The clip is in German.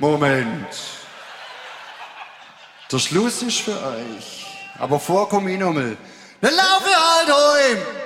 Moment. Der Schluss ist für euch. Aber vorkomm ich noch mal. Dann lauf ich halt heim.